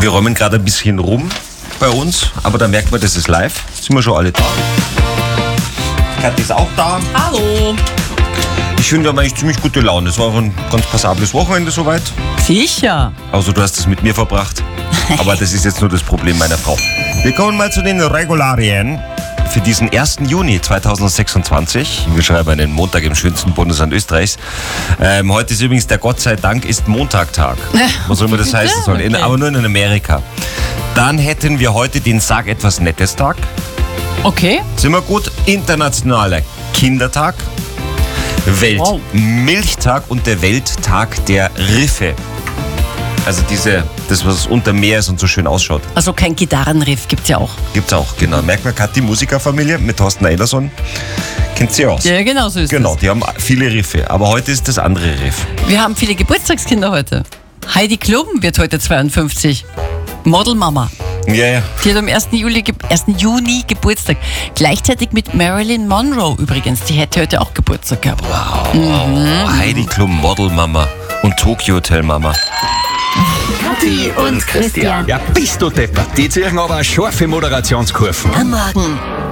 Wir räumen gerade ein bisschen rum bei uns, aber da merkt man, das ist live. Sind wir schon alle da. Kathi ist auch da. Hallo. Ich finde, wir haben eigentlich ziemlich gute Laune. Es war ein ganz passables Wochenende soweit. Sicher. Also du hast es mit mir verbracht. Aber das ist jetzt nur das Problem meiner Frau. Wir kommen mal zu den Regularien für diesen 1. Juni 2026. Wir schreiben einen Montag im schönsten Bundesland Österreichs. Heute ist übrigens der Gott sei Dank ist Montagtag. Was soll man das heißen sollen? Okay. Aber nur in Amerika. Dann hätten wir heute den Sag etwas Nettes Tag. Okay. Sind wir gut? Internationaler Kindertag. Weltmilchtag und der Welttag der Riffe. Also das, was unter Meer ist und so schön ausschaut. Also kein Gitarrenriff gibt's ja auch. Gibt's auch, genau. Merkt man gerade die Musikerfamilie mit Thorsten Eilerson. Kennt sie aus. Ja, genau so ist Genau, es. die haben viele Riffe. Aber heute ist das andere Riff. Wir haben viele Geburtstagskinder heute. Heidi Klum wird heute 52. Modelmama. Ja. Die hat am 1. Juni Geburtstag. Gleichzeitig mit Marilyn Monroe übrigens. Die hätte heute auch Geburtstag gehabt. Wow. Heidi Klum, Modelmama und Tokyo Hotel Mama. Kathi und Christian. Ja, bist du deppert. Die ziehen aber scharfe Moderationskurven. Am Morgen.